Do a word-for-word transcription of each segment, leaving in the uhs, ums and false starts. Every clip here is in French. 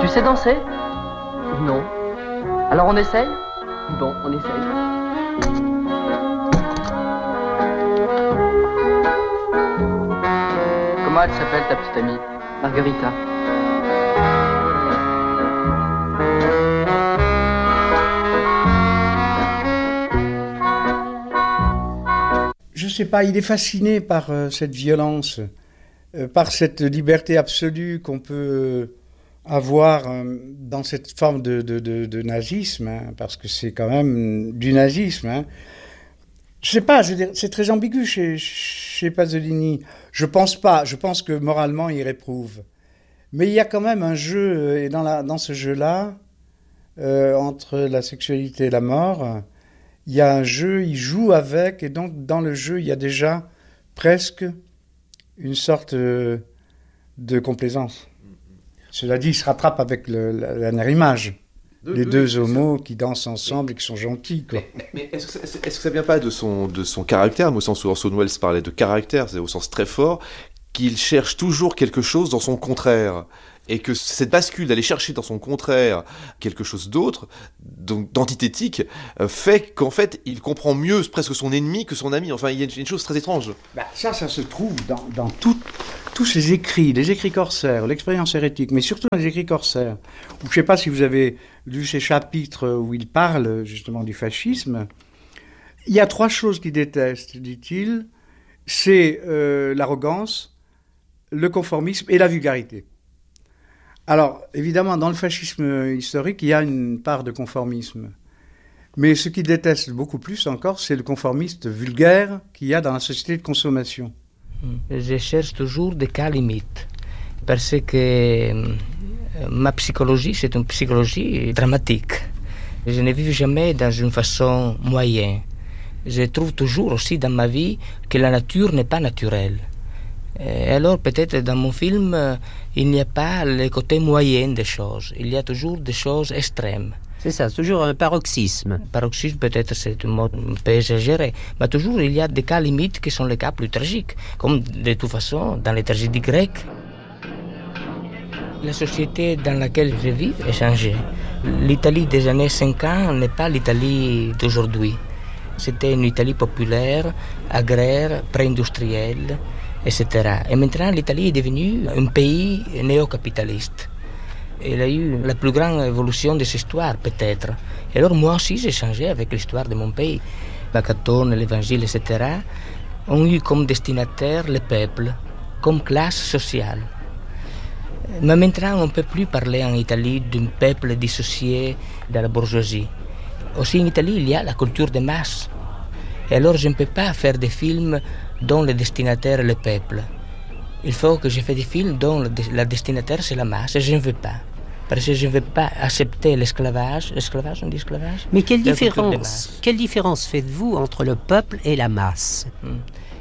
Tu sais danser? Non. Alors on essaye? Bon, on essaye. Comment elle s'appelle ta petite amie? Margarita. Je sais pas, il est fasciné par euh, cette violence, euh, par cette liberté absolue qu'on peut avoir euh, dans cette forme de, de, de, de nazisme, hein, parce que c'est quand même du nazisme. Hein. Je sais pas, je veux dire, c'est très ambigu chez, chez Pasolini. Je pense pas, je pense que moralement il réprouve. Mais il y a quand même un jeu, et dans, la, dans ce jeu-là, euh, entre la sexualité et la mort, il y a un jeu, il joue avec, et donc dans le jeu, il y a déjà presque une sorte de, de complaisance. Cela dit, il se rattrape avec le, la, la dernière image. De, les de, deux homos qui dansent ensemble et qui sont gentils, quoi. Mais, mais est-ce, que, est-ce, est-ce que ça vient pas de son, de son caractère, au sens où Orson Welles parlait de caractère, c'est au sens très fort, qu'il cherche toujours quelque chose dans son contraire, et que cette bascule d'aller chercher dans son contraire quelque chose d'autre, donc d'antithétique, euh, fait qu'en fait il comprend mieux presque son ennemi que son ami. Enfin, il y a une, une chose très étrange. Bah, ça, ça se trouve dans, dans tout, tous ces écrits, les écrits corsaires, l'expérience hérétique, mais surtout dans les écrits corsaires. Ou, je ne sais pas si vous avez lu ces chapitres où il parle justement du fascisme. Il y a trois choses qu'il déteste, dit-il. C'est euh, l'arrogance, le conformisme et la vulgarité. Alors, évidemment, dans le fascisme historique, il y a une part de conformisme. Mais ce qu'il déteste beaucoup plus encore, c'est le conformisme vulgaire qu'il y a dans la société de consommation. Je cherche toujours des cas limites, parce que ma psychologie, c'est une psychologie dramatique. Je ne vis jamais dans une façon moyenne. Je trouve toujours aussi dans ma vie que la nature n'est pas naturelle. Et alors peut-être dans mon film, il n'y a pas le côté moyen des choses. Il y a toujours des choses extrêmes. C'est ça, c'est toujours un paroxysme. Paroxysme, peut-être c'est un mot un peu exagéré, mais toujours il y a des cas limites qui sont les cas plus tragiques, comme de toute façon dans les tragédies grecques. La société dans laquelle je vis est changée. L'Italie des années cinquante n'est pas l'Italie d'aujourd'hui. C'était une Italie populaire, agraire, pré-industrielle, et cetera. Et maintenant, l'Italie est devenue un pays néo-capitaliste. Elle a eu la plus grande évolution de cette histoire, peut-être. Et alors, moi aussi, j'ai changé avec l'histoire de mon pays. Macatone, l'Évangile, et cetera, ont eu comme destinataire le peuple, comme classe sociale. Mais maintenant, on ne peut plus parler en Italie d'un peuple dissocié de la bourgeoisie. Aussi, en Italie, il y a la culture de masse. Et alors, je ne peux pas faire des films dont le destinataire est le peuple. Il faut que je fasse des films dont le, la destinataire c'est la masse, et je ne veux pas. Parce que je ne veux pas accepter l'esclavage. L'esclavage, on dit esclavage? Mais quelle différence, quelle différence faites-vous entre le peuple et la masse? hum.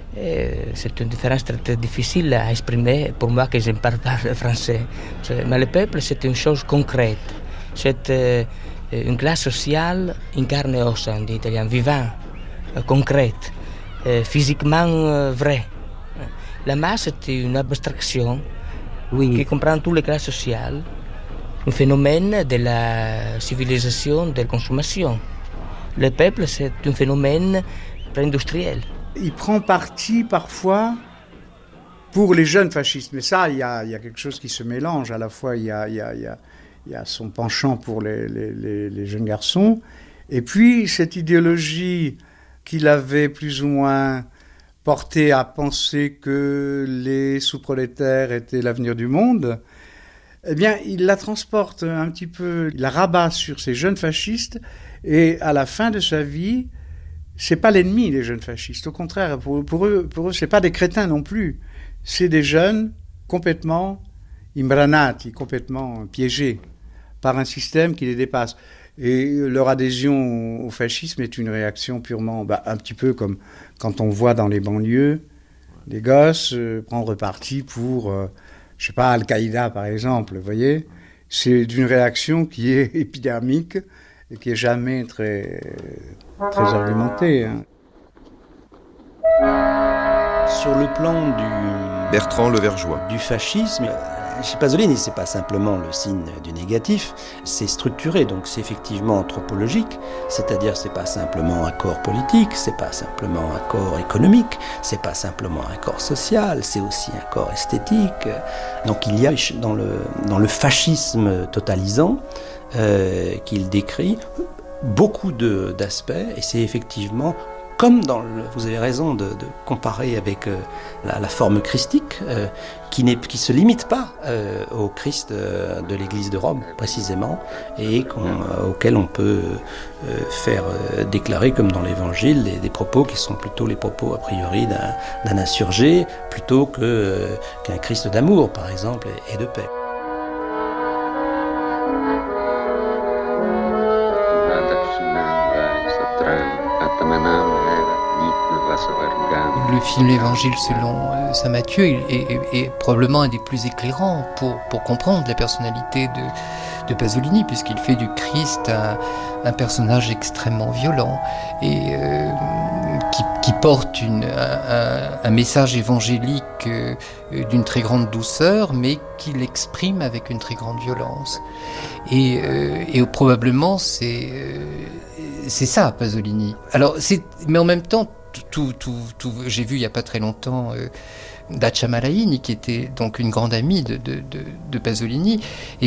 C'est une différence très, très difficile à exprimer pour moi que je ne parle pas français. Mais le peuple, c'est une chose concrète. C'est euh, une classe sociale in carne e ossa, en italien, vivant, euh, concrète. Euh, physiquement euh, vrai. La masse est une abstraction oui. qui comprend toutes les classes sociales, un phénomène de la civilisation de la consommation. Le peuple, c'est un phénomène pré-industriel. Il prend parti parfois pour les jeunes fascistes, mais ça, il y a, il y a quelque chose qui se mélange. À la fois, il y a, il y a, il y a, il y a son penchant pour les, les, les, les jeunes garçons, et puis cette idéologie qu'il avait plus ou moins porté à penser que les sous-prolétaires étaient l'avenir du monde, eh bien, il la transporte un petit peu, il la rabat sur ces jeunes fascistes, et à la fin de sa vie, c'est pas l'ennemi, les jeunes fascistes. Au contraire, pour, pour eux, pour eux, c'est pas des crétins non plus. C'est des jeunes complètement imbranati, complètement piégés par un système qui les dépasse. Et leur adhésion au fascisme est une réaction purement, bah, un petit peu comme quand on voit dans les banlieues des gosses euh, prendre parti pour, euh, je sais pas, Al-Qaïda par exemple, vous voyez. C'est une réaction qui est épidermique et qui est jamais très, très argumentée. Hein. Sur le plan du Bertrand Levergeois. Du fascisme, Chez Pasolini, c'est pas simplement le signe du négatif, c'est structuré, donc c'est effectivement anthropologique, c'est-à-dire c'est pas simplement un corps politique, c'est pas simplement un corps économique, c'est pas simplement un corps social, c'est aussi un corps esthétique. Donc il y a dans le, dans le fascisme totalisant euh, qu'il décrit beaucoup de, d'aspects, et c'est effectivement comme dans le, vous avez raison de, de comparer avec euh, la, la forme christique, euh, qui ne qui se limite pas euh, au Christ euh, de l'Église de Rome, précisément, et qu'on, euh, auquel on peut euh, faire euh, déclarer, comme dans l'Évangile, des, des propos qui sont plutôt les propos, a priori, d'un, d'un insurgé, plutôt que, euh, qu'un Christ d'amour, par exemple, et, et de paix. Le film L'Évangile selon euh, saint Matthieu est, est, est probablement un des plus éclairants pour, pour comprendre la personnalité de, de Pasolini, puisqu'il fait du Christ un, un personnage extrêmement violent et euh, qui, qui porte une, un, un message évangélique euh, d'une très grande douceur, mais qu'il exprime avec une très grande violence. Et, euh, et probablement c'est, euh, c'est ça Pasolini. Alors, c'est, mais en même temps, Tout, tout, tout, j'ai vu il n'y a pas très longtemps euh, Dacia Malaini, qui était donc une grande amie de, de, de, de Pasolini, et